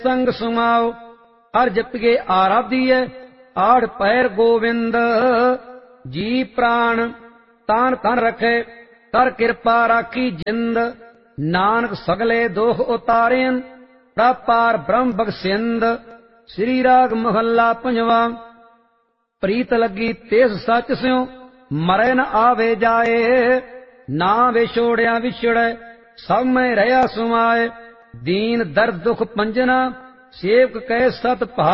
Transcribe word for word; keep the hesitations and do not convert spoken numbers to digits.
संग सुमाओ। हर जपिए आराधिए आड़ पैर गोविंद। जी प्राण तान तन रखे कर कृपा राखी जिंद। नानक सगले दोख उतारेन प्रापार ब्रह्म बख्शिंद। श्री राग महला पंजवा। प्रीत लगी तेस सच स्यों मरै न आवे जाए। ना विछोड़िया विछड़े सब में रहा सुमाए। दीन दर्द दुख पंजना सेवक कै सत भाए।